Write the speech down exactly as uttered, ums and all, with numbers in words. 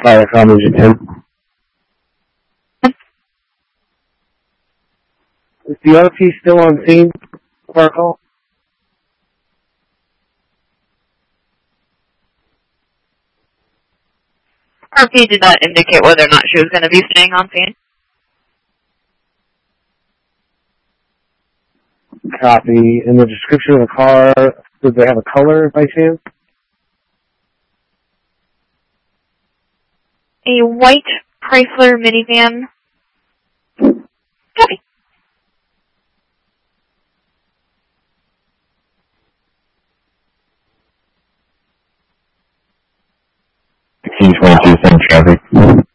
Alright, I'll move you ten. Is the R P still on scene for our call? R P did not indicate whether or not she was going to be staying on scene. Copy. In the description of the car, does they have a color by chance? A white Chrysler minivan. Copy. sixteen twenty-two, send traffic.